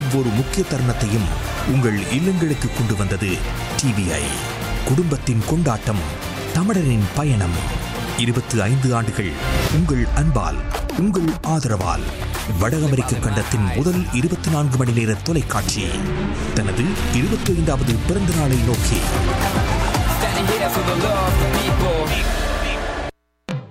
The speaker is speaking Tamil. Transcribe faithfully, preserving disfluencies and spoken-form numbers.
ஒவ்வொரு முக்கிய தருணத்தையும் உங்கள் இல்லங்களுக்கு கொண்டு வந்தது டிவிஐ. குடும்பத்தின் கொண்டாட்டம், தமிழரின் பயணம். இருபத்தி ஐந்து ஆண்டுகள் உங்கள் அன்பால், உங்கள் ஆதரவால். வட அமெரிக்க கண்டத்தின் முதல் இருபத்தி நான்கு மணி நேர தொலைக்காட்சி தனது இருபத்தி ஐந்தாவது பிறந்த நாளை நோக்கி